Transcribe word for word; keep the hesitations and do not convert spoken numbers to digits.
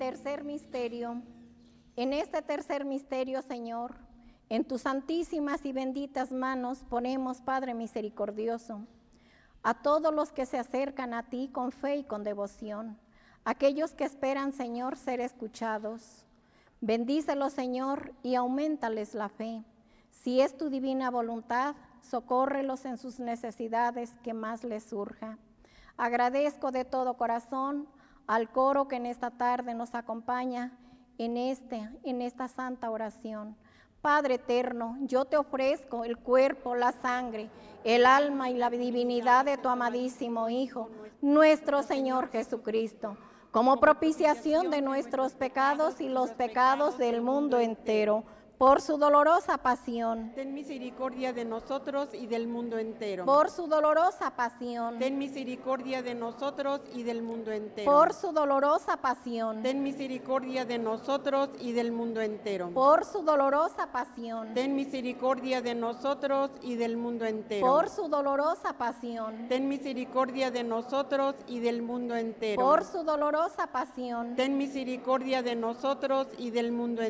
tercer misterio. En este tercer misterio, Señor, en tus santísimas y benditas manos ponemos, Padre misericordioso, a todos los que se acercan a ti con fe y con devoción, aquellos que esperan, Señor, ser escuchados. Bendícelos, Señor, y auméntales la fe. Si es tu divina voluntad, socórrelos en sus necesidades que más les surja. Agradezco de todo corazón al coro que en esta tarde nos acompaña en, este, en esta santa oración. Padre eterno, yo te ofrezco el cuerpo, la sangre, el alma y la divinidad de tu amadísimo Hijo, nuestro Señor Jesucristo, como propiciación de nuestros pecados y los pecados del mundo entero, por su dolorosa pasión. Ten misericordia de nosotros y del mundo entero. Por su dolorosa pasión. Ten misericordia de nosotros y del mundo entero. Por su dolorosa pasión. Ten misericordia de nosotros y del mundo entero. Por su dolorosa pasión. Ten misericordia de nosotros y del mundo entero. Por su dolorosa pasión. Ten misericordia de nosotros y del mundo entero. Por su dolorosa pasión. Ten misericordia de nosotros y del mundo entero.